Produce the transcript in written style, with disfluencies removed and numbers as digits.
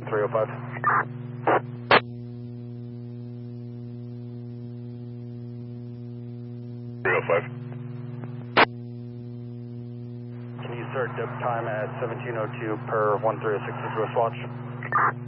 305. Can you start dip time at 1702 per 1306 West Watch?